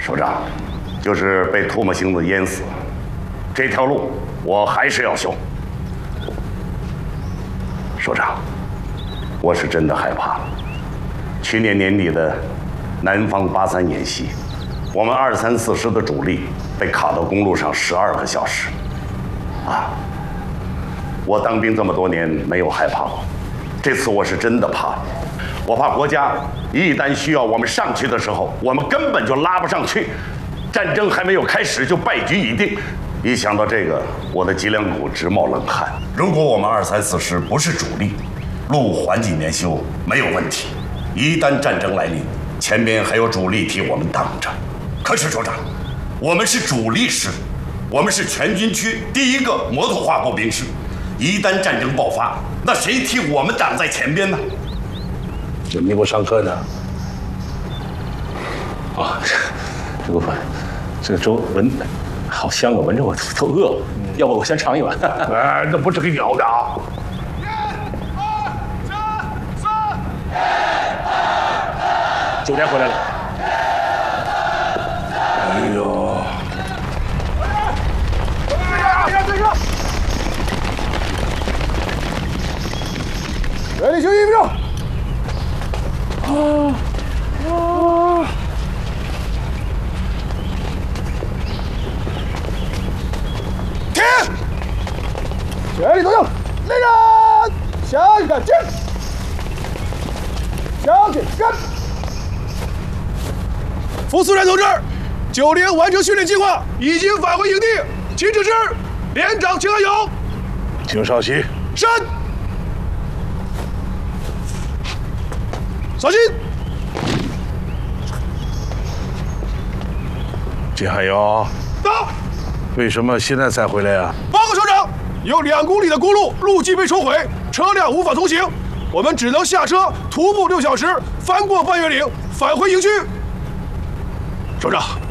首长，就是被唾沫星子淹死，这条路我还是要修。首长，我是真的害怕。去年年底的南方83演习，我们234师的主力被卡到公路上12个小时。我当兵这么多年没有害怕过，这次我是真的怕了。我怕国家一旦需要我们上去的时候，我们根本就拉不上去，战争还没有开始就败局已定。一想到这个，我的脊梁骨直冒冷汗。如果我们234师不是主力，路缓几年修没有问题。一旦战争来临，前边还有主力替我们挡着。可是首长，我们是主力师，我们是全军区第一个摩托化步兵师。一旦战争爆发，那谁替我们挡在前边呢？ 你给我上课呢？啊，这个粥闻好香啊，闻着我都饿了。要不我先尝一碗？ 哎，那不是给咬的啊！ 9点回来了。 哎呦！ 原地休息1分钟。停！全力投降，来人！向前进，向前跟。 副司令同志，9连完成训练计划，已经返回营地，请指示。连长，请按有。 请稍息。 是。小心。 金海友， 到。 为什么现在才回来呀？ 报告首长，有2公里的公路路基被抽毁，车辆无法通行，我们只能下车徒步6小时，翻过半月岭，返回营区。首长，